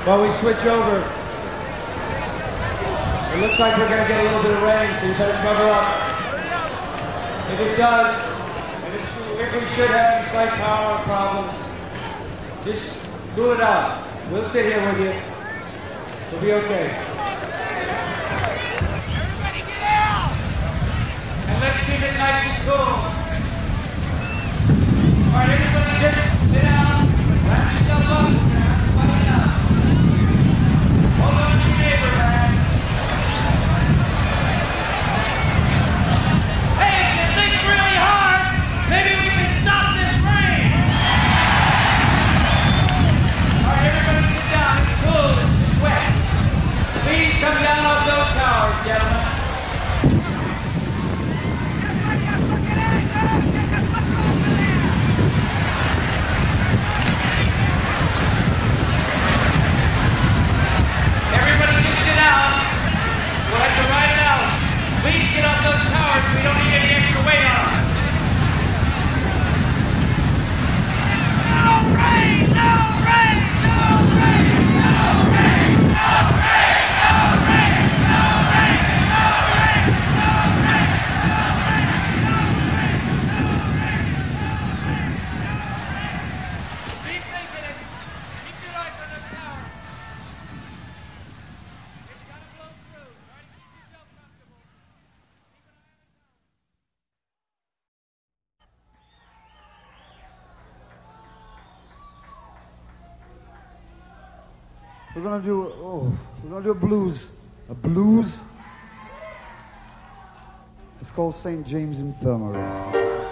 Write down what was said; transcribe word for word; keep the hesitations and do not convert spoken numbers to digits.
While we switch over, it looks like we're going to get a little bit of rain, so you better cover up. If it does, if, it should, if we should have any slight power problem, just cool it out. We'll sit here with you. We'll be okay. Everybody get out! And let's keep it nice and cool. All right, everybody just sit down, wrap yourself up, everybody down. Hold on to your neighbor, man. Hey, if you think really hard, maybe we can stop this rain! All right, everybody sit down. It's cool. It's just wet. Please come down off those towers, gentlemen. Everybody just sit down. We'll have to ride it out. Please get off those towers. We don't need any extra weight on them. No rain! No rain! No rain! No rain! No rain! No rain! No rain! No rain! No rain! No rain! No rain! No rain! Keep thinking it. Keep your eyes on those towers. It's gonna blow through. Try to keep yourself comfortable. Keep an eye on the We're gonna do oh, we're gonna do a blues, a blues. It's called Saint James Infirmary.